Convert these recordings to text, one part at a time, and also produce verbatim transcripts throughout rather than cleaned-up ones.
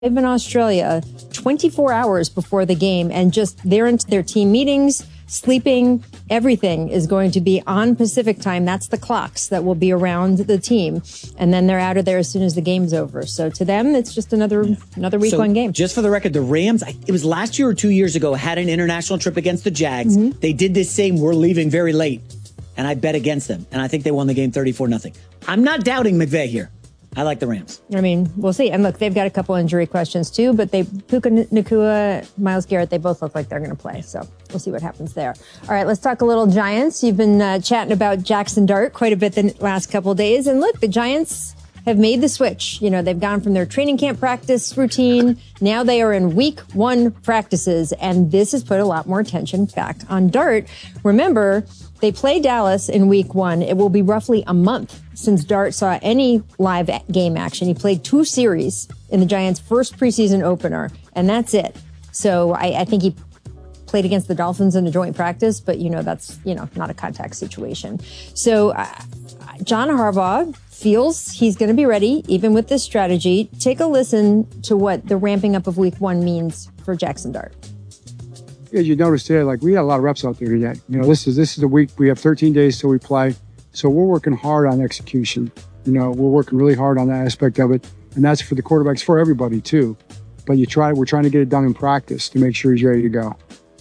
in Australia twenty-four hours before the game, and just they're into their team meetings, sleeping, everything is going to be on Pacific time. That's the clocks that will be around the team. And then they're out of there as soon as the game's over. So to them, it's just another yeah. another week so one game. Just for the record, the Rams, it was last year or two years ago, had an international trip against the Jags. Mm-hmm. They did this same, we're leaving very late. And I bet against them. And I think they won the game thirty-four nothing. I'm not doubting McVay here. I like the Rams. I mean, we'll see. And look, they've got a couple injury questions too, but they, Puka Nacua, Myles Garrett, they both look like they're going to play. So we'll see what happens there. All right, let's talk a little Giants. You've been uh, chatting about Jackson Dart quite a bit the last couple of days. And look, the Giants have made the switch. You know, they've gone from their training camp practice routine. Now they are in week one practices. And this has put a lot more attention back on Dart. Remember, they play Dallas in week one. It will be roughly a month since Dart saw any live game action. He played two series in the Giants' first preseason opener, and that's it. So I, I think he played against the Dolphins in a joint practice, but, you know, that's, you know, not a contact situation. So uh, John Harbaugh feels he's going to be ready, even with this strategy. Take a listen to what the ramping up of week one means for Jackson Dart. As you noticed there, like we got a lot of reps out there yet. You know, this is this is the week. We have thirteen days till we play, so we're working hard on execution. You know, we're working really hard on that aspect of it, and that's for the quarterbacks, for everybody too. But you try, we're trying to get it done in practice to make sure he's ready to go.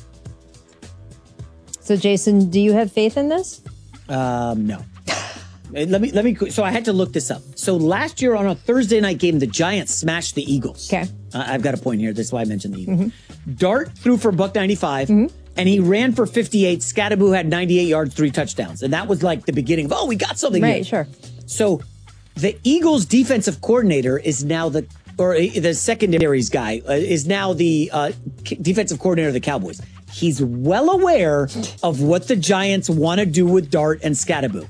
So, Jason, do you have faith in this? Um, no. Let me let me. So I had to look this up. So last year on a Thursday night game, the Giants smashed the Eagles. Okay. Uh, I've got a point here. That's why I mentioned the Eagles. Mm-hmm. Dart threw for buck ninety-five, mm-hmm. and he ran for fifty-eight. Scatterboo had ninety-eight yards, three touchdowns, and that was like the beginning of, oh, we got something right, here. Sure. So the Eagles' defensive coordinator is now the, or the secondaries guy uh, is now the uh, defensive coordinator of the Cowboys. He's well aware of what the Giants want to do with Dart and Scatterboo.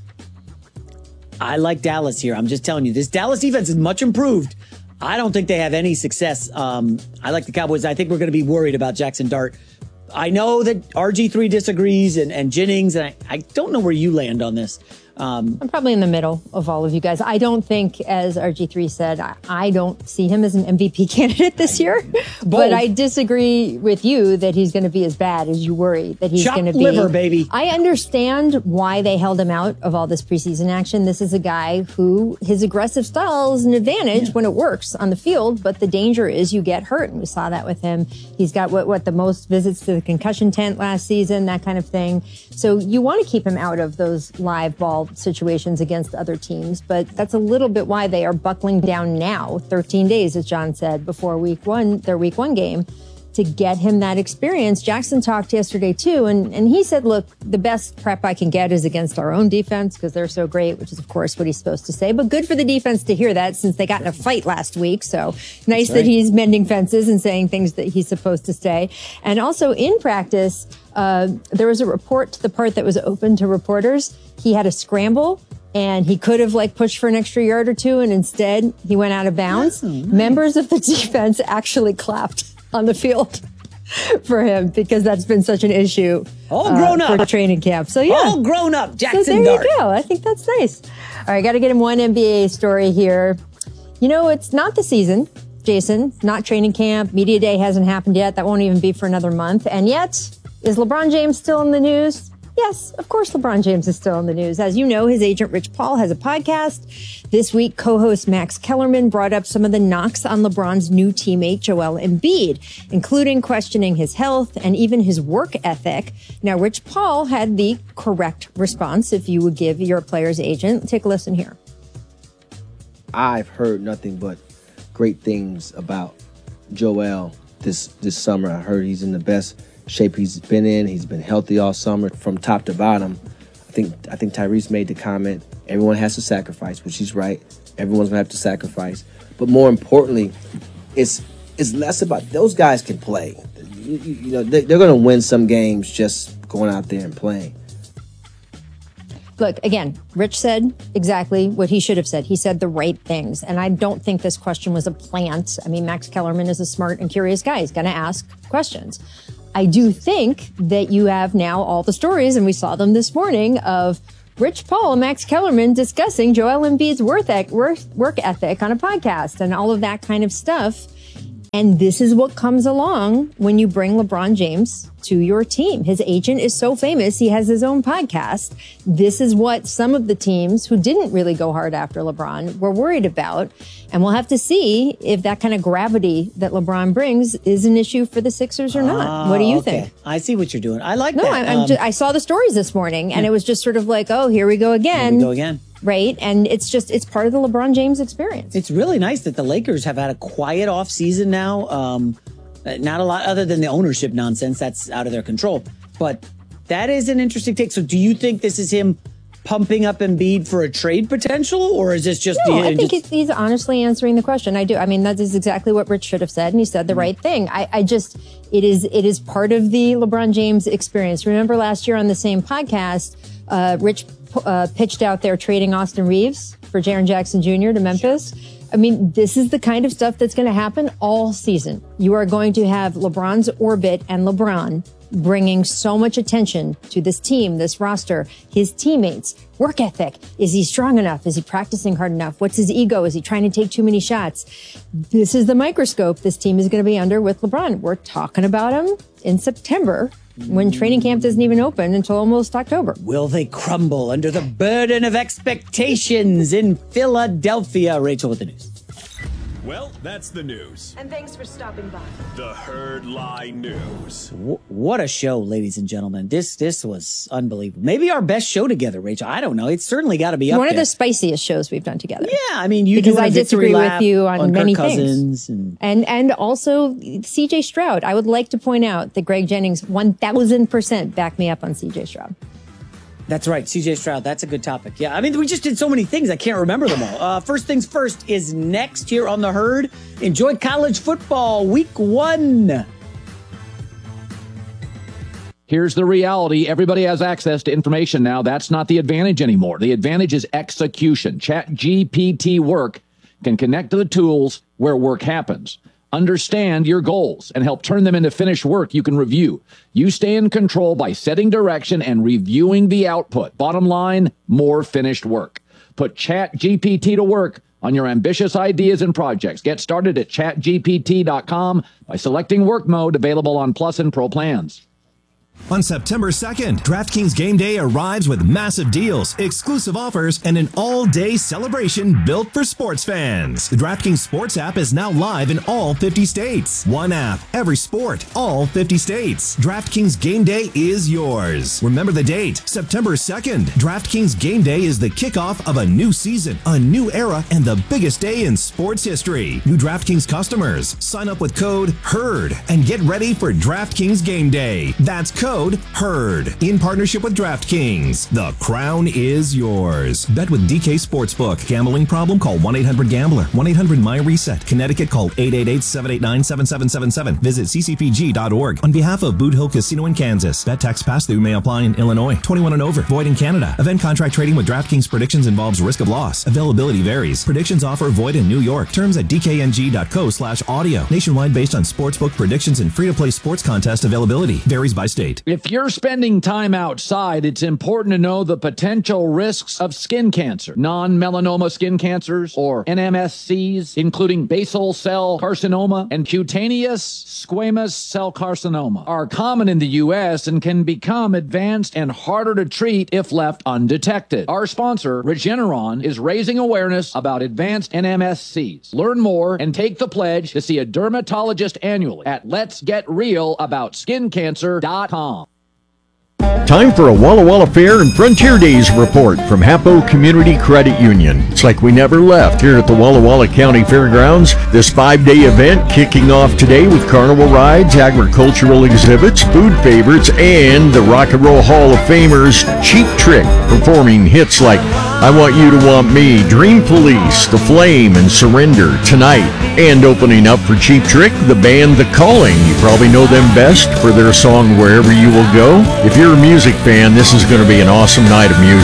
I like Dallas here. I'm just telling you, this Dallas defense is much improved. I don't think they have any success. Um, I like the Cowboys. I think we're going to be worried about Jackson Dart. I know that R G three disagrees and, and Jennings, and I, I don't know where you land on this. Um, I'm probably in the middle of all of you guys. I don't think, as R G three said, I, I don't see him as an M V P candidate this year. But I disagree with you that he's going to be as bad as you worry that he's going to be. Liver, baby. I understand why they held him out of all this preseason action. This is a guy who his aggressive style is an advantage yeah. when it works on the field, but the danger is you get hurt. And we saw that with him. He's got what, what the most visits to the concussion tent last season, that kind of thing. So you want to keep him out of those live ball situations against other teams, but that's a little bit why they are buckling down now, thirteen days, as John said, before week one, their week one game, to get him that experience. Jackson talked yesterday too, and, and he said, look, the best prep I can get is against our own defense because they're so great, which is of course what he's supposed to say, but good for the defense to hear that since they got in a fight last week. So nice right. that he's mending fences and saying things that he's supposed to say. And also in practice, uh, there was a report to the part that was open to reporters. He had a scramble and he could have like pushed for an extra yard or two, and instead he went out of bounds. Oh, nice. Members of the defense actually clapped on the field for him because that's been such an issue. All grown uh, up for training camp. So yeah, all grown up. Jackson so there Dart. you go. I think that's nice. All right, got to get him one N B A story here. You know, it's not the season, Jason. Not training camp. Media day hasn't happened yet. That won't even be for another month. And yet, is LeBron James still in the news? Yes, of course LeBron James is still in the news. As you know, his agent Rich Paul has a podcast. This week, co-host Max Kellerman brought up some of the knocks on LeBron's new teammate Joel Embiid, including questioning his health and even his work ethic. Now, Rich Paul had the correct response, if you would give your player's agent. Take a listen here. I've heard nothing but great things about Joel this this summer. I heard he's in the best shape he's been in. He's been healthy all summer from top to bottom. I think I think Tyrese made the comment, everyone has to sacrifice, which he's right. Everyone's gonna have to sacrifice. But more importantly, it's it's less about, those guys can play. You, you, you know, they, they're gonna win some games just going out there and playing. Look, again, Rich said exactly what he should have said. He said the right things. And I don't think this question was a plant. I mean, Max Kellerman is a smart and curious guy. He's going to ask questions. I do think that you have now all the stories, and we saw them this morning, of Rich Paul and Max Kellerman discussing Joel Embiid's work ethic on a podcast and all of that kind of stuff. And this is what comes along when you bring LeBron James to your team. His agent is so famous, he has his own podcast. This is what some of the teams who didn't really go hard after LeBron were worried about. And we'll have to see if that kind of gravity that LeBron brings is an issue for the Sixers or not. Ah, what do you okay. think? I see what you're doing. I like No, that. I, I'm Um, just, I saw the stories this morning, and yeah. it was just sort of like, oh, here we go again. Here we go again. Right? And it's just, it's part of the LeBron James experience. It's really nice that the Lakers have had a quiet off season now. Um, not a lot other than the ownership nonsense that's out of their control. But that is an interesting take. So do you think this is him pumping up Embiid for a trade potential, or is this just... No, the, I think just, it's, he's honestly answering the question. I do. I mean, that is exactly what Rich should have said, and he said the right thing. I, I just, it is, it is part of the LeBron James experience. Remember last year on the same podcast, uh, Rich uh, pitched out there trading Austin Reeves for Jaren Jackson Junior to Memphis. I mean, this is the kind of stuff that's going to happen all season. You are going to have LeBron's orbit and LeBron bringing so much attention to this team, this roster, his teammates, work ethic. Is he strong enough? Is he practicing hard enough? What's his ego? Is he trying to take too many shots? This is the microscope this team is going to be under with LeBron. We're talking about him in September when training camp doesn't even open until almost October. will they crumble under the burden of expectations in Philadelphia? Rachel with the news. Well, that's the news. And thanks for stopping by. The Herd Lie News. W- what a show, ladies and gentlemen. This this was unbelievable. Maybe our best show together, Rachel. I don't know. It's certainly got to be up One of there. the spiciest shows we've done together. Yeah, I mean, you because doing a I victory disagree lap with you on, on many Kirk things. Cousins and and and also C J Stroud. I would like to point out that Greg Jennings one thousand percent backed me up on C J Stroud. That's right, C J Stroud. That's a good topic. Yeah, I mean, we just did so many things. I can't remember them all. Uh, first things first is next here on The Herd. Enjoy college football week one. Here's the reality. Everybody has access to information now. That's not the advantage anymore. The advantage is execution. ChatGPT Work can connect to the tools where work happens. Understand your goals and help turn them into finished work you can review. You stay in control by setting direction and reviewing the output. Bottom line, more finished work. Put ChatGPT to work on your ambitious ideas and projects. Get started at chat G P T dot com by selecting work mode, available on Plus and Pro plans. On September second, DraftKings Game Day arrives with massive deals, exclusive offers, and an all-day celebration built for sports fans. The DraftKings Sports app is now live in all fifty states. One app, every sport, all fifty states. DraftKings Game Day is yours. Remember the date, September second. DraftKings Game Day is the kickoff of a new season, a new era, and the biggest day in sports history. New DraftKings customers, sign up with code HERD and get ready for DraftKings Game Day. That's code Code HERD in partnership with DraftKings. The crown is yours. Bet with D K Sportsbook. Gambling problem? Call one eight hundred gambler. one eight hundred my reset. Connecticut, call eight eight eight, seven eight nine, seven seven seven seven. Visit c c p g dot org. On behalf of Boot Hill Casino in Kansas. Bet tax pass-through may apply in Illinois. twenty-one and over. Void in Canada. Event contract trading with DraftKings predictions involves risk of loss. Availability varies. Predictions offer void in New York. Terms at d k n g dot co slash audio. Nationwide based on sportsbook predictions and free-to-play sports contest availability. Varies by state. If you're spending time outside, it's important to know the potential risks of skin cancer. Non-melanoma skin cancers, or N M S Cs, including basal cell carcinoma and cutaneous squamous cell carcinoma, are common in the U S and can become advanced and harder to treat if left undetected. Our sponsor, Regeneron, is raising awareness about advanced N M S Cs. Learn more and take the pledge to see a dermatologist annually at lets get real about skin cancer dot com. Time for a Walla Walla Fair and Frontier Days report from Hapo Community Credit Union. It's like we never left here at the Walla Walla County Fairgrounds. This five-day event kicking off today with carnival rides, agricultural exhibits, food favorites, and the Rock and Roll Hall of Famers Cheap Trick performing hits like I Want You to Want Me, Dream Police, The Flame, and Surrender tonight. And opening up for Cheap Trick, the band The Calling. You probably know them best for their song Wherever You Will Go. If you're a music fan, this is going to be an awesome night of music.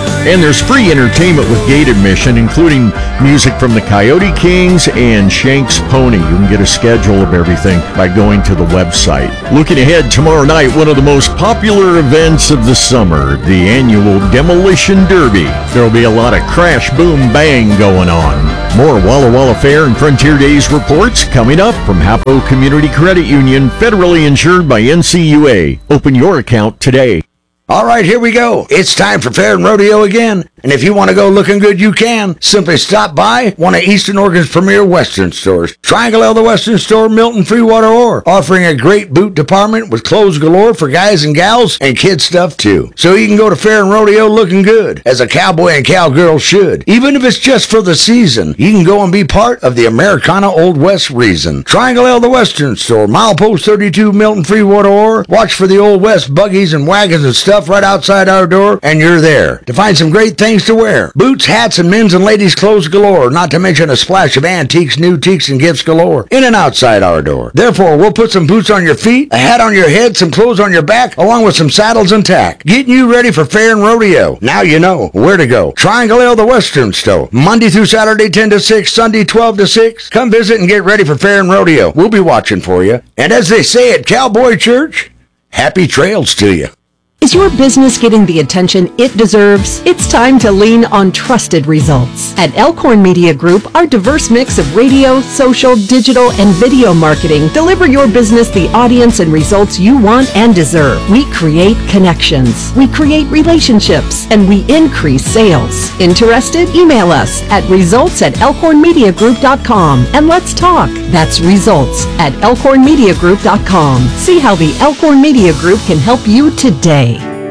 And there's free entertainment with gate admission, including music from the Coyote Kings and Shanks Pony. You can get a schedule of everything by going to the website. Looking ahead, tomorrow night, one of the most popular events of the summer, the annual Demolition Derby. There'll be a lot of crash, boom, bang going on. More Walla Walla Fair and Frontier Days reports coming up from Hapo Community Credit Union, federally insured by N C U A. Open your account today. All right, here we go. It's time for Fair and Rodeo again. And if you want to go looking good, you can. Simply stop by one of Eastern Oregon's premier Western stores. Triangle L, the Western Store, Milton, Freewater, Ore. Offering a great boot department with clothes galore for guys and gals and kid stuff too. So you can go to Fair and Rodeo looking good, as a cowboy and cowgirl should. Even if it's just for the season, you can go and be part of the Americana Old West reason. Triangle L, the Western Store, Milepost thirty-two, Milton, Freewater, Ore. Watch for the Old West buggies and wagons and stuff right outside our door, and you're there to find some great things to wear. Boots, hats, and men's and ladies' clothes galore, not to mention a splash of antiques, new teaks, and gifts galore in and outside our door. Therefore, we'll put some boots on your feet, a hat on your head, some clothes on your back, along with some saddles and tack, getting you ready for Fair and Rodeo. Now you know where to go. Triangle L, the Western Store, Monday through Saturday, ten to six, Sunday, twelve to six. Come visit and get ready for Fair and Rodeo. We'll be watching for you. And as they say at Cowboy Church, happy trails to you. Is your business getting the attention it deserves? It's time to lean on trusted results. At Elkhorn Media Group, our diverse mix of radio, social, digital, and video marketing deliver your business the audience and results you want and deserve. We create connections, we create relationships, and we increase sales. Interested? Email us at results at elkhorn media group dot com and let's talk. That's results at elkhorn media group dot com. See how the Elkhorn Media Group can help you today.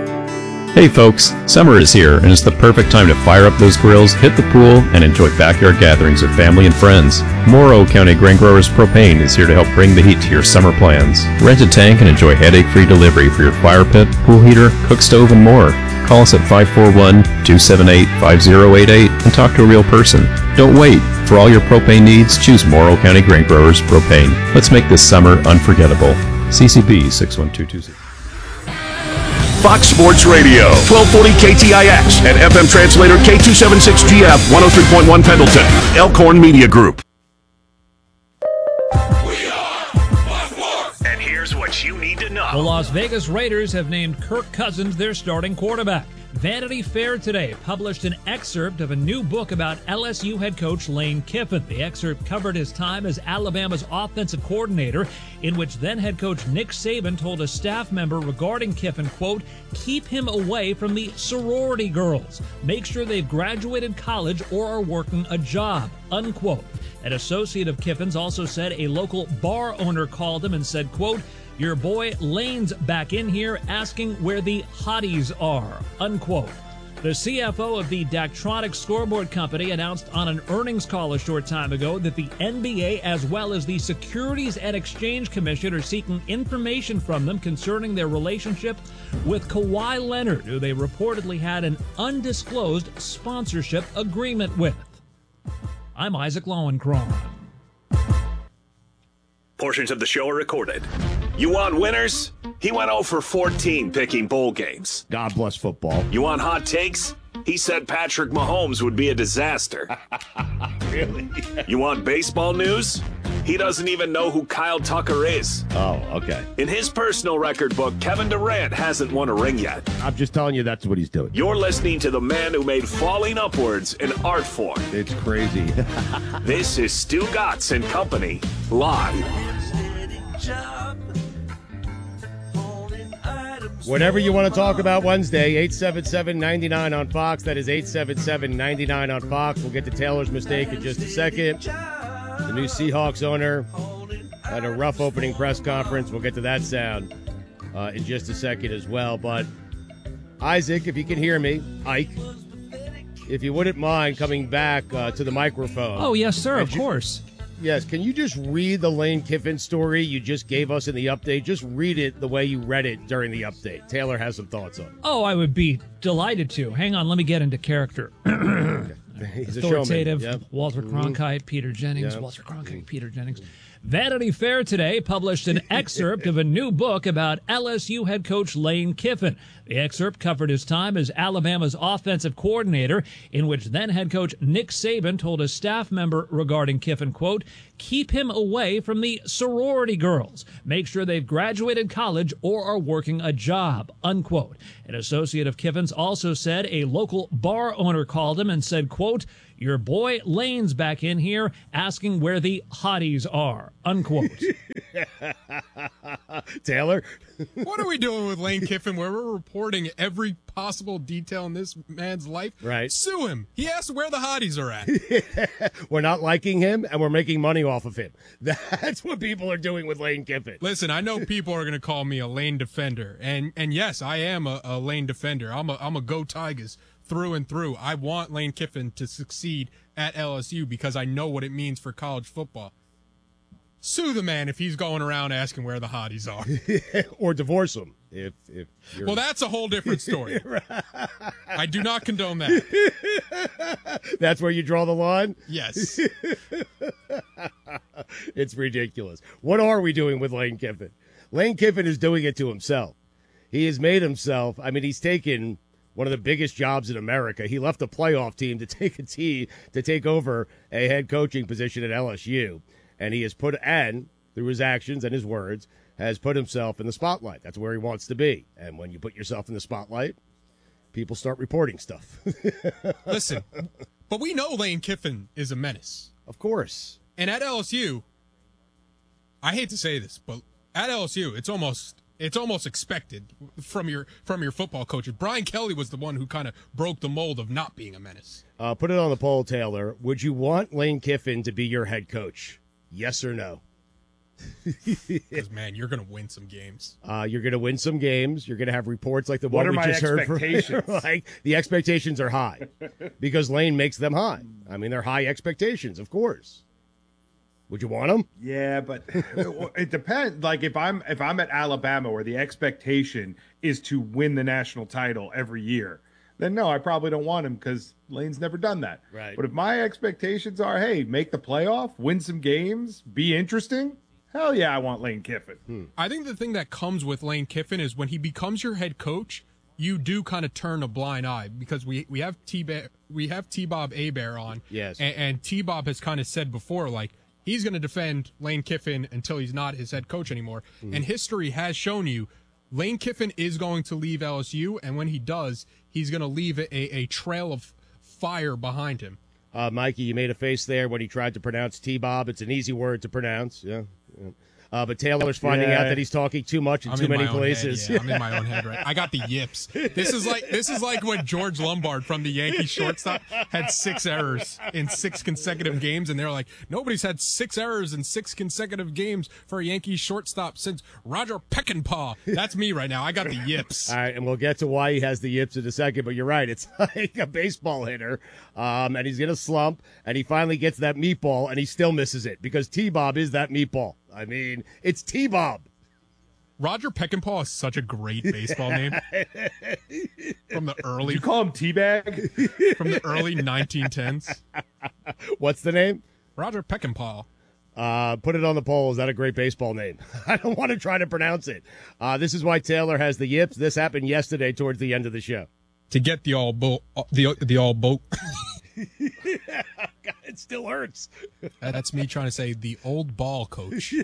Hey folks, summer is here and it's the perfect time to fire up those grills, hit the pool, and enjoy backyard gatherings with family and friends. Morrow County Grain Growers Propane is here to help bring the heat to your summer plans. Rent a tank and enjoy headache-free delivery for your fire pit, pool heater, cook stove, and more. Call us at five four one, two seven eight, five zero eight eight and talk to a real person. Don't wait. For all your propane needs, choose Morrow County Grain Growers Propane. Let's make this summer unforgettable. C C B six one two two zero. Fox Sports Radio, twelve forty K T I X, and F M translator K two seventy-six G F, one oh three point one Pendleton, Elkhorn Media Group. We are And here's what you need to know. The Las Vegas Raiders have named Kirk Cousins their starting quarterback. Vanity Fair today published an excerpt of a new book about L S U head coach Lane Kiffin. The excerpt covered his time as Alabama's offensive coordinator, in which then head coach Nick Saban told a staff member regarding Kiffin, quote, keep him away from the sorority girls. Make sure they've graduated college or are working a job, unquote. An associate of Kiffin's also said a local bar owner called him and said, quote, your boy Lane's back in here asking where the hotties are, unquote. The C F O of the Daktronics Scoreboard Company announced on an earnings call a short time ago that the N B A as well as the Securities and Exchange Commission are seeking information from them concerning their relationship with Kawhi Leonard, who they reportedly had an undisclosed sponsorship agreement with. I'm Isaac Lowenkron. Portions of the show are recorded. You want winners? He went oh for fourteen picking bowl games. God bless football. You want hot takes? He said Patrick Mahomes would be a disaster. Really? You want baseball news? He doesn't even know who Kyle Tucker is. Oh, okay. In his personal record book, Kevin Durant hasn't won a ring yet. I'm just telling you that's what he's doing. You're listening to the man who made falling upwards an art form. It's crazy. This is Stu Gatz and Company, live. Whatever you want to talk about Wednesday, eight seven seven, nine nine on Fox. That is eight seven seven, nine nine on Fox. We'll get to Taylor's mistake in just a second. The new Seahawks owner had a rough opening press conference. We'll get to that sound uh, in just a second as well. But Isaac, if you can hear me, Ike, if you wouldn't mind coming back uh, to the microphone. Oh, yes, sir, of you, course. Yes, can you just read the Lane Kiffin story you just gave us in the update? Just read it the way you read it during the update. Taylor has some thoughts on it. Oh, I would be delighted to. Hang on, let me get into character. He's Authoritative, a showman. Yep. Walter Cronkite, mm-hmm. Peter Jennings, yep. Walter Cronkite, Peter Jennings. Vanity Fair today published an excerpt of a new book about L S U head coach Lane Kiffin. The excerpt covered his time as Alabama's offensive coordinator, in which then head coach Nick Saban told a staff member regarding Kiffin, quote, keep him away from the sorority girls. Make sure they've graduated college or are working a job, unquote. An associate of Kiffin's also said a local bar owner called him and said, quote, your boy Lane's back in here asking where the hotties are, unquote. Taylor? What are we doing with Lane Kiffin where we're reporting every possible detail in this man's life? Right. Sue him. He asked where the hotties are at. We're not liking him, and we're making money off of him. That's what people are doing with Lane Kiffin. Listen, I know people are going to call me a Lane defender, and and yes, I am a, a Lane defender. I'm a I'm a Go Tigers through and through. I want Lane Kiffin to succeed at L S U because I know what it means for college football. Sue the man if he's going around asking where the hotties are. Or divorce him. If, if you're... Well, that's a whole different story. I do not condone that. That's where you draw the line? Yes. It's ridiculous. What are we doing with Lane Kiffin? Lane Kiffin is doing it to himself. He has made himself, I mean, he's taken one of the biggest jobs in America. He left a playoff team to take a team to take over a head coaching position at L S U. And he has put, and through his actions and his words, has put himself in the spotlight. That's where he wants to be. And when you put yourself in the spotlight, people start reporting stuff. Listen, but we know Lane Kiffin is a menace. Of course. And at L S U, I hate to say this, but at L S U, it's almost it's almost expected from your from your football coaches. Brian Kelly was the one who kind of broke the mold of not being a menace. Uh, put it on the poll, Taylor. Would you want Lane Kiffin to be your head coach? Yes or no? Because, man, you're going to win some games. Uh, you're going to win some games. You're going to have reports like the what one we my just heard from. Like, the expectations are high because Lane makes them high. I mean, they're high expectations, of course. Would you want them? Yeah, but it depends. Like if I'm if I'm at Alabama where the expectation is to win the national title every year, then no, I probably don't want him because Lane's never done that. Right. But if my expectations are, hey, make the playoff, win some games, be interesting, hell yeah, I want Lane Kiffin. Hmm. I think the thing that comes with Lane Kiffin is when he becomes your head coach, you do kind of turn a blind eye because we we have T we have T-Bob Hebert on. Yes. And, and T-Bob has kind of said before, like, he's going to defend Lane Kiffin until he's not his head coach anymore. Mm. And history has shown you Lane Kiffin is going to leave L S U, and when he does, he's going to leave a, a trail of fire behind him. Uh, Mikey, you made a face there when he tried to pronounce T-Bob. It's an easy word to pronounce. Yeah. yeah. Uh, but Taylor's finding yeah. out that he's talking too much in I'm too in many my own places. Head, yeah. I'm in my own head, right? I got the yips. This is like this is like when George Lombard from the Yankees shortstop had six errors in six consecutive games, and they're like, nobody's had six errors in six consecutive games for a Yankees shortstop since Roger Peckinpah. That's me right now. I got the yips. All right, and we'll get to why he has the yips in a second, but you're right. It's like a baseball hitter, um, and he's in a slump, and he finally gets that meatball, and he still misses it because T-Bob is that meatball. I mean, it's T-Bob. Roger Peckinpah is such a great baseball name. From the early... Did you call him Teabag? From the early nineteen tens. What's the name? Roger Peckinpah. Uh, put it on the poll. Is that a great baseball name? I don't want to try to pronounce it. Uh, this is why Taylor has the yips. This happened yesterday towards the end of the show. To get the all boat... The, the all boat... God, it still hurts. That's me trying to say the old ball coach.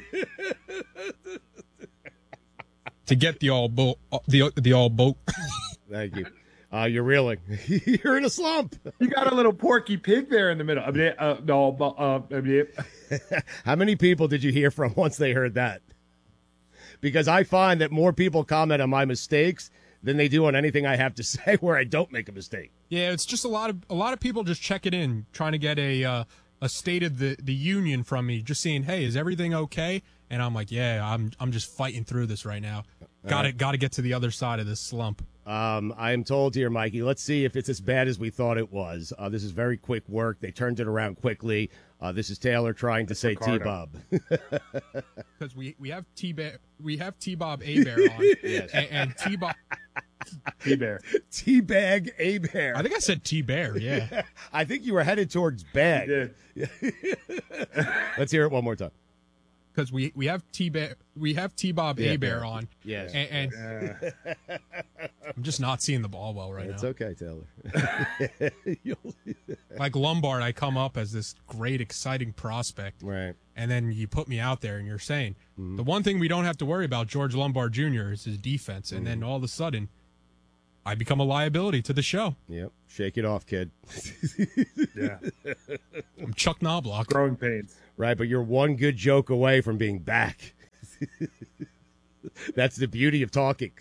To get the all boat, the the all boat. Thank you. Uh, you're reeling. You're in a slump. You got a little Porky Pig there in the middle. Uh, no, uh, How many people did you hear from once they heard that? Because I find that more people comment on my mistakes than they do on anything I have to say where I don't make a mistake. Yeah, it's just a lot of a lot of people just checking in, trying to get a uh, a state of the, the union from me, just seeing, hey, is everything okay? And I'm like, yeah, I'm I'm just fighting through this right now. Got to got to get to the other side of this slump. Um, I am told here, Mikey, let's see if it's as bad as we thought it was. Uh, this is very quick work. They turned it around quickly. Uh, this is Taylor trying to say T-Bob. Because we, we have T-Bob we have T-Bob Hebert on. Yes. And, and T-Bob... T-Bear. T-Bag A-Bear. I think I said T-Bear, yeah. I think you were headed towards bag. You Let's hear it one more time. Because we, we have T we have T-Bob Yeah, Hebert Bear. on. Yes. And, and I'm just not seeing the ball well right It's now. okay, Taylor. You'll- Like Lombard, I come up as this great, exciting prospect. Right. And then you put me out there and you're saying, Mhm. the one thing we don't have to worry about George Lombard Junior is his defense. And Mm-hmm. then all of a sudden, I become a liability to the show. Yep. Shake it off, kid. Yeah. I'm Chuck Knobloch. Growing pains. Right, but you're one good joke away from being back. That's the beauty of talking.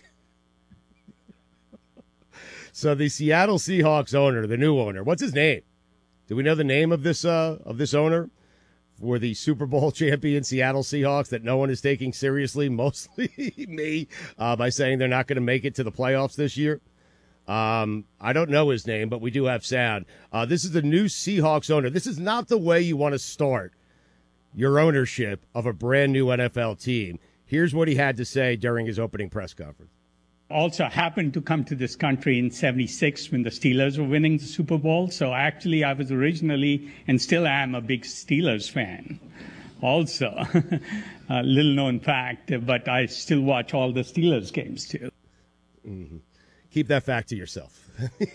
So the Seattle Seahawks owner, the new owner, what's his name? Do we know the name of this uh, of this owner for the Super Bowl champion Seattle Seahawks that no one is taking seriously, mostly me, uh, by saying they're not going to make it to the playoffs this year? Um, I don't know his name, but we do have sound. Uh, this is the new Seahawks owner. This is not the way you want to start your ownership of a brand new N F L team. Here's what he had to say during his opening press conference. Also happened to come to this country in seventy-six when the Steelers were winning the Super Bowl. So actually, I was originally and still am a big Steelers fan. Also, a little known fact, but I still watch all the Steelers games too. Mm-hmm. Keep that fact to yourself.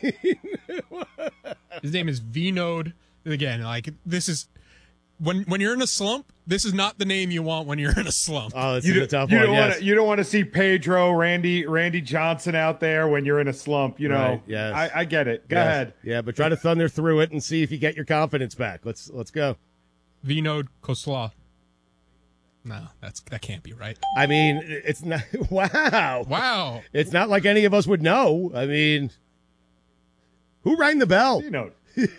His name is Vinod. Again, like this is when when you're in a slump. This is not the name you want when you're in a slump. Oh, it's You, a do, tough you one. don't Yes. want to. You don't want to see Pedro, Randy, Randy Johnson out there when you're in a slump. You know. Right, yes. I, I get it. Go Yes. ahead. Yeah, but try to thunder through it and see if you get your confidence back. Let's let's go. Vinod Khosla. No, that's that can't be right. I mean, it's not. Wow. Wow. It's not like any of us would know. I mean, who rang the bell? You know.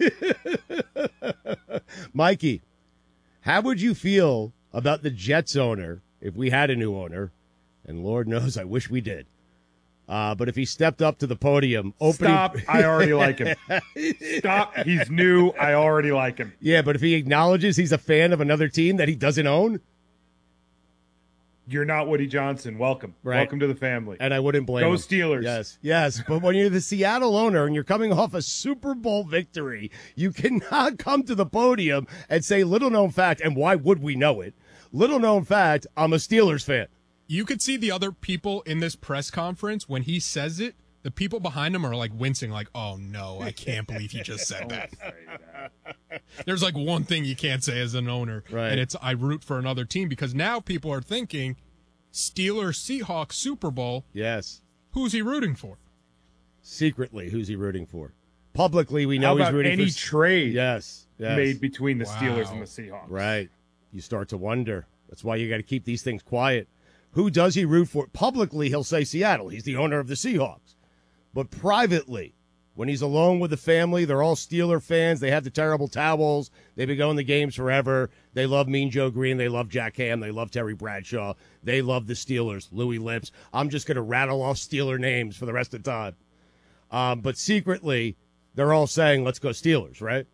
Mikey, how would you feel about the Jets owner if we had a new owner? And Lord knows, I wish we did. Uh, but if he stepped up to the podium, opening. Stop. I already like him. Stop. He's new. I already like him. Yeah, but if he acknowledges he's a fan of another team that he doesn't own, You're not Woody Johnson. Welcome. Right. Welcome to the family. and I wouldn't blame Go him. Steelers. Yes, yes. But when you're the Seattle owner and you're coming off a Super Bowl victory, you cannot come to the podium and say, little known fact, and why would we know it? Little known fact, I'm a Steelers fan. You could see the other people in this press conference when he says it. The people behind him are like wincing, like, "Oh no, I can't believe he just said that." There's like one thing you can't say as an owner, Right. and it's I root for another team because now people are thinking Steelers Seahawks Super Bowl. Yes. Who's he rooting for? Secretly, who's he rooting for? Publicly, we know How he's about rooting any for trade Yes, yes. made between the Wow. Steelers and the Seahawks? Right. You start to wonder. That's why you got to keep these things quiet. Who does he root for? Publicly, he'll say Seattle. He's the owner of the Seahawks. But privately, when he's alone with the family, they're all Steeler fans. They have the terrible towels. They've been going to games forever. They love Mean Joe Green. They love Jack Ham. They love Terry Bradshaw. They love the Steelers. Louis Lips. I'm just going to rattle off Steeler names for the rest of the time. Um, but secretly, they're all saying, let's go Steelers, right?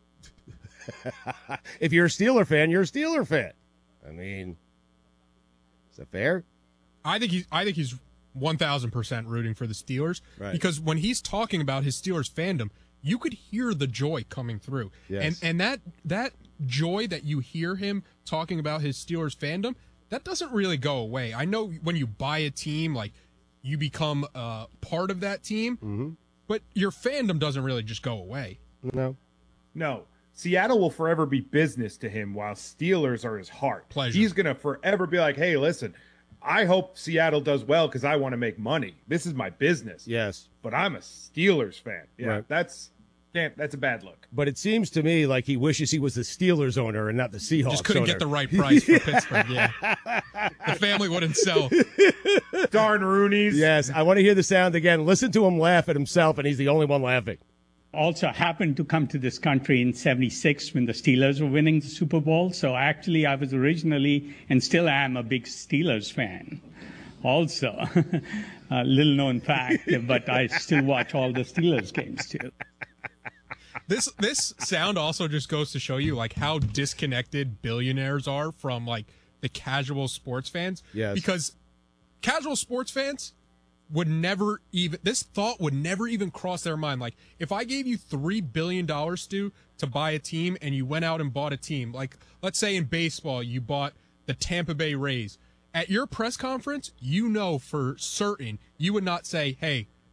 If you're a Steeler fan, you're a Steeler fan. I mean, is that fair? I think he's I think he's one thousand percent rooting for the Steelers Right. because when he's talking about his Steelers fandom, you could hear the joy coming through. Yes. And and that that joy that you hear him talking about his Steelers fandom, that doesn't really go away. I know when you buy a team, like you become uh, part of that team, Mm-hmm. but your fandom doesn't really just go away. No. No. Seattle will forever be business to him while Steelers are his heart. Pleasure. He's going to forever be like, hey, listen, I hope Seattle does well because I want to make money. This is my business. Yes. But I'm a Steelers fan. Yeah, Right. that's damn, that's a bad look. But it seems to me like he wishes he was the Steelers owner and not the Seahawks Just couldn't owner. get the right price for Pittsburgh. Yeah, the family wouldn't sell. Darn Roonies. Yes, I want to hear the sound again. Listen to him laugh at himself, and he's the only one laughing. Also happened to come to this country in seventy-six when the Steelers were winning the Super Bowl. So actually, I was originally and still am a big Steelers fan. Also, a little known fact, but I still watch all the Steelers games too. This this sound also just goes to show you like how disconnected billionaires are from like the casual sports fans. Yes. Because casual sports fans would never even this thought would never even cross their mind. Like if I gave you three billion dollars, Stu, to buy a team and you went out and bought a team, like let's say in baseball you bought the Tampa Bay Rays. At your press conference, you know for certain you would not say, hey,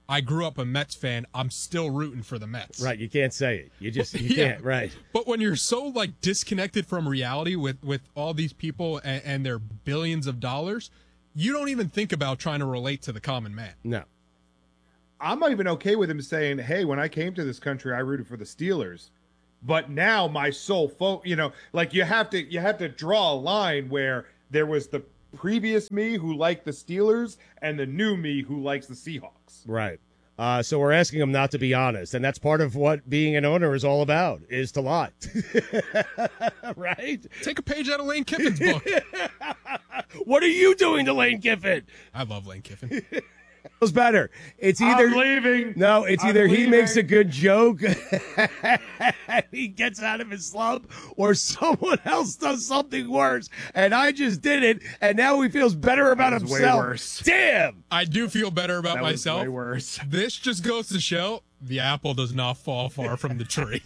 I grew up a Mets fan, I'm still rooting for the Mets. Right, you can't say it. You just you Yeah. can't, right. But when you're so like disconnected from reality with, with all these people and, and their billions of dollars, you don't even think about trying to relate to the common man. No. I'm not even okay with him saying, hey, when I came to this country, I rooted for the Steelers. But now my sole fo you know, like you have to you have to draw a line where there was the previous me who liked the Steelers and the new me who likes the Seahawks. Right. Uh, so we're asking him not to be honest, and that's part of what being an owner is all about, is to lie. Right? Take a page out of Lane Kiffin's book. What are you doing to Lane Kiffin? I love Lane Kiffin. What's better? It's either I'm leaving. No, it's I'm either he leaving. makes a good joke, and he gets out of his slump, or someone else does something worse, and I just did it, and now he feels better about That was way himself. worse. Damn! I do feel better about That was myself. way worse. This just goes to show the apple does not fall far from the tree.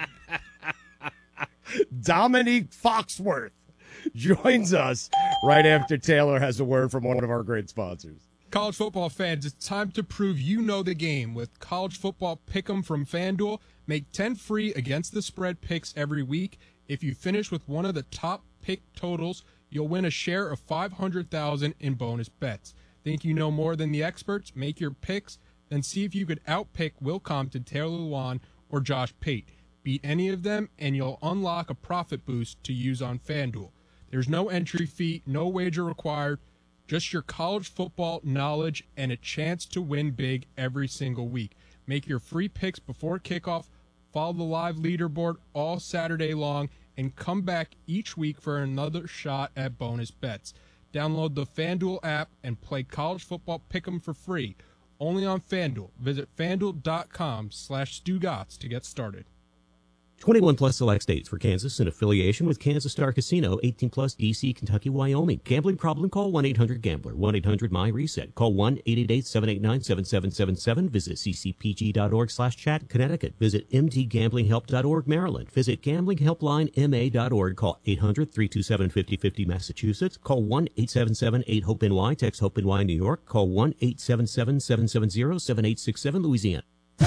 Dominique Foxworth joins us right after Taylor has a word from one of our great sponsors. College football fans, it's time to prove you know the game with College Football Pick'em from FanDuel. Make ten free against the spread picks every week. If you finish with one of the top pick totals, you'll win a share of five hundred thousand dollars in bonus bets. Think you know more than the experts? Make your picks, then see if you could outpick Will Compton, Taylor Lewan, or Josh Pate. Beat any of them, and you'll unlock a profit boost to use on FanDuel. There's no entry fee, no wager required, just your college football knowledge and a chance to win big every single week. Make your free picks before kickoff, follow the live leaderboard all Saturday long, and come back each week for another shot at bonus bets. Download the FanDuel app and play College Football Pick'em for free. Only on FanDuel. Visit FanDuel.com slash Stugotz to get started. twenty-one plus select states. For Kansas in affiliation with Kansas Star Casino. eighteen plus D C, Kentucky, Wyoming. Gambling problem? Call one eight hundred gambler. one eight hundred my reset. Call one eight eight eight, seven eight nine, seven seven seven seven. Visit ccpg.org slash chat. Connecticut. Visit m d gambling help dot org. Maryland. Visit gambling helpline m a dot org. Call eight hundred, three two seven, five oh five oh. Massachusetts. Call one eight seven seven, eight hope N Y. Text HOPE-N Y. New York. Call one eight seven seven, seven seven zero, seven eight six seven. Louisiana.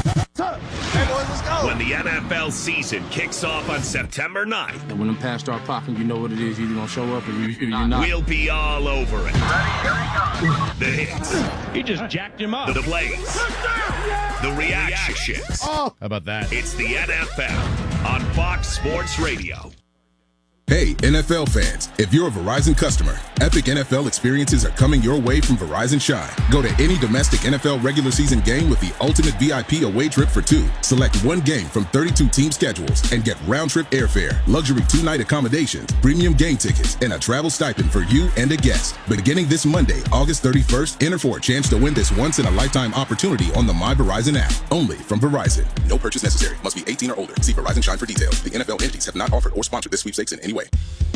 When the N F L season kicks off on September ninth, And when them pass start popping, you know what it is. You're going to show up or you, you're not. we'll be all over it. The hits, He just jacked him up. the plays, the reactions. Oh, how about that? It's the N F L on Fox Sports Radio. Hey, N F L fans, if you're a Verizon customer, epic N F L experiences are coming your way from Verizon Shine. Go to any domestic N F L regular season game with the ultimate V I P away trip for two. Select one game from thirty-two team schedules and get round-trip airfare, luxury two-night accommodations, premium game tickets, and a travel stipend for you and a guest. Beginning this Monday, August thirty-first, enter for a chance to win this once-in-a-lifetime opportunity on the My Verizon app. Only from Verizon. No purchase necessary. Must be eighteen or older. See Verizon Shine for details. The N F L entities have not offered or sponsored this sweepstakes in any way.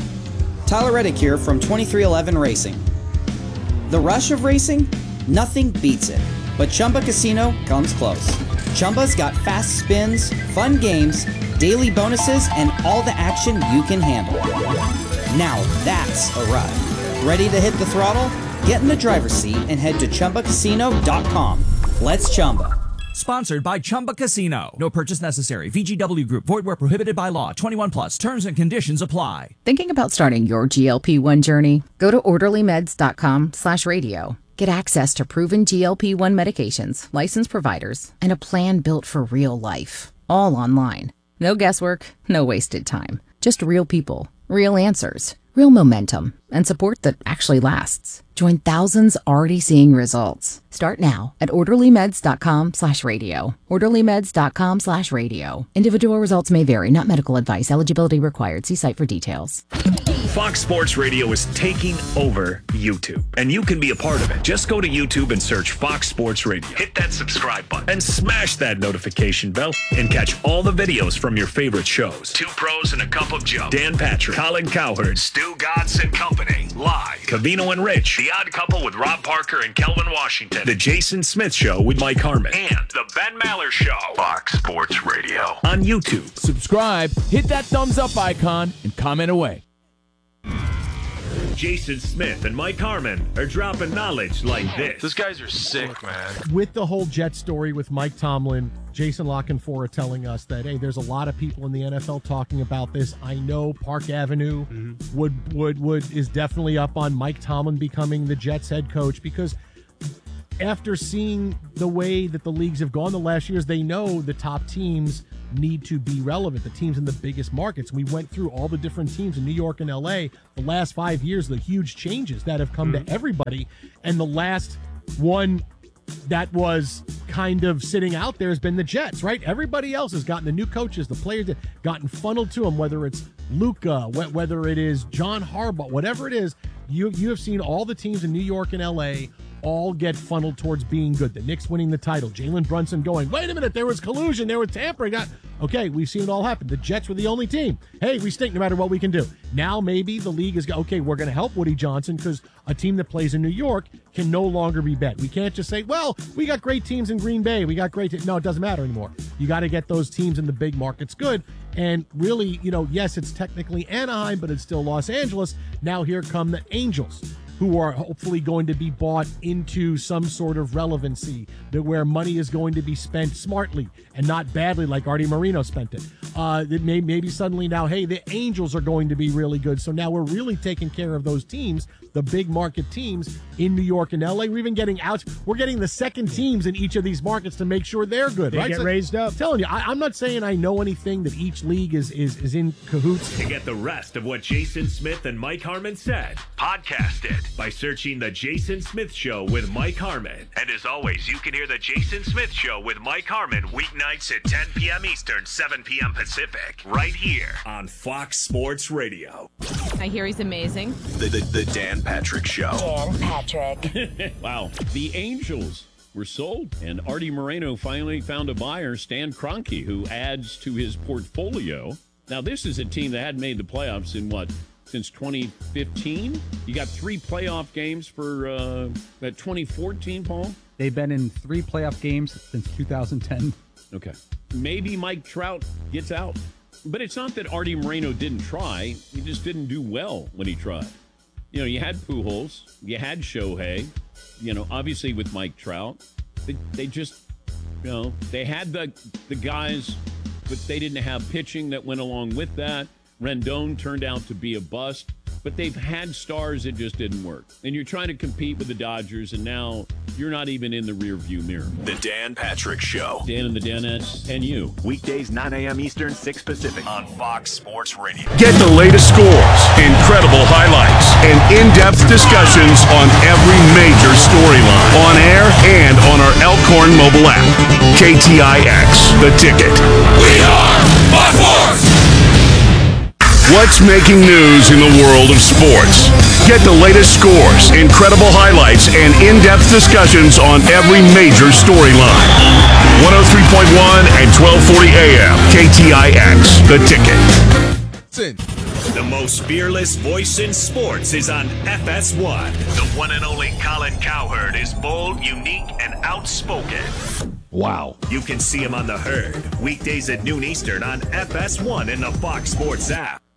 Tyler Reddick here from twenty-three eleven Racing. The rush of racing? Nothing beats it. But Chumba Casino comes close. Chumba's got fast spins, fun games, daily bonuses, and all the action you can handle. Now that's a ride. Ready to hit the throttle? Get in the driver's seat and head to Chumba Casino dot com. Let's Chumba. Sponsored by Chumba Casino. No purchase necessary. V G W Group. Void where prohibited by law. twenty-one plus. Terms and conditions apply. Thinking about starting your G L P one journey? Go to orderly meds dot com slash radio. Get access to proven G L P one medications, licensed providers, and a plan built for real life. All online. No guesswork, no wasted time. Just real people, real answers, real momentum, and support that actually lasts. Join thousands already seeing results. Start now at orderly meds dot com slash radio. orderly meds dot com slash radio. Individual results may vary, not medical advice. Eligibility required. See site for details. Fox Sports Radio is taking over YouTube, and you can be a part of it. Just go to YouTube and search Fox Sports Radio. Hit that subscribe button and smash that notification bell and catch all the videos from your favorite shows. Two Pros and a Cup of Joe, Dan Patrick, Colin Cowherd, Stu Gotts and Company, live. Cavino and Rich, The Odd Couple with Rob Parker and Kelvin Washington, The Jason Smith Show with Mike Harmon, and The Ben Maller Show. Fox Sports Radio on YouTube. Subscribe, hit that thumbs up icon, and comment away. Jason Smith and Mike Harmon are dropping knowledge like this. Those guys are sick, man. With the whole Jet story with Mike Tomlin, Jason Lockenfora telling us that, hey, there's a lot of people in the N F L talking about this. I know Park Avenue mm-hmm. would, would, would is definitely up on Mike Tomlin becoming the Jets head coach, because after seeing the way that the leagues have gone the last years, they know the top teams need to be relevant, the teams in the biggest markets. We went through all the different teams in New York and L A the last five years, the huge changes that have come mm-hmm. to everybody. And the last one that was kind of sitting out there has been the Jets, right? Everybody else has gotten the new coaches, the players that gotten funneled to them, whether it's Luka, whether it is John Harbaugh, whatever it is. You, you have seen all the teams in New York and L A all get funneled towards being good. The Knicks winning the title. Jalen Brunson going, wait a minute, there was collusion, there was tampering. Okay, we've seen it all happen. The Jets were the only team. Hey, we stink no matter what we can do. Now maybe the league is, okay, we're going to help Woody Johnson because a team that plays in New York can no longer be bet. We can't just say, well, we got great teams in Green Bay. We got great teams. No, it doesn't matter anymore. You got to get those teams in the big markets good. And really, you know, yes, it's technically Anaheim, but it's still Los Angeles. Now here come the Angels, who are hopefully going to be bought into some sort of relevancy, that where money is going to be spent smartly and not badly like Artie Moreno spent it. Uh, that may, maybe suddenly now, hey, the Angels are going to be really good. So now we're really taking care of those teams, the big market teams in New York and L A. We're even getting out. We're getting the second teams in each of these markets to make sure they're good. They right? get So, raised up. I'm telling you, I, I'm not saying I know anything that each league is, is, is in cahoots. To get the rest of what Jason Smith and Mike Harmon said, podcast it by searching The Jason Smith Show with Mike Harmon. And as always, you can hear The Jason Smith Show with Mike Harmon weeknights at ten p.m. Eastern, seven p.m. Pacific, right here on Fox Sports Radio. I hear he's amazing. The, the, the Dan Patrick Show. Dan Patrick. Wow. The Angels were sold, and Artie Moreno finally found a buyer, Stan Kroenke, who adds to his portfolio. Now, this is a team that hadn't made the playoffs in, what, since twenty fifteen? You got three playoff games for uh, that twenty fourteen, Paul? They've been in three playoff games since two thousand ten. Okay. Maybe Mike Trout gets out. But it's not that Artie Moreno didn't try. He just didn't do well when he tried. You know, you had Pujols, you had Shohei, you know, obviously with Mike Trout. They, they just, you know, they had the the guys, but they didn't have pitching that went along with that. Rendon turned out to be a bust, but they've had stars that just didn't work. And you're trying to compete with the Dodgers, and now you're not even in the rear view mirror. The Dan Patrick Show. Dan and the Danettes and you. Weekdays, nine a.m. Eastern, six Pacific on Fox Sports Radio. Get the latest scores, incredible highlights, and in-depth discussions on every major storyline on air and on our Elkhorn mobile app. K T I X, The Ticket. We are Fox Sports! What's making news in the world of sports? Get the latest scores, incredible highlights, and in-depth discussions on every major storyline. one oh three point one and twelve forty A M. K T I X, The Ticket. The most fearless voice in sports is on F S one. The one and only Colin Cowherd is bold, unique, and outspoken. Wow. You can see him on The Herd, weekdays at noon Eastern on F S one in the Fox Sports app.